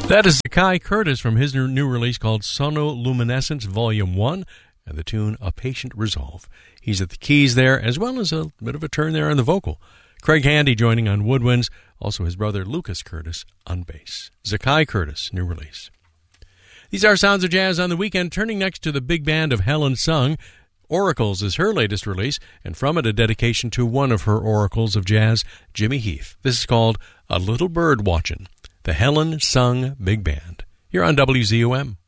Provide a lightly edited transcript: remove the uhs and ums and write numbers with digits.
That is Zakai Curtis from his new release called Sonoluminescence Volume 1 and the tune A Patient Resolve. He's at the keys there, as well as a bit of a turn there on the vocal. Craig Handy joining on woodwinds, also his brother Lucas Curtis on bass. Zakai Curtis, new release. These are Sounds of Jazz on the Weekend, turning next to the big band of Helen Sung. Oracles is her latest release, and from it a dedication to one of her oracles of jazz, Jimmy Heath. This is called A Little Bird Watchin'. The Helen Sung Big Band. You're on WZUM.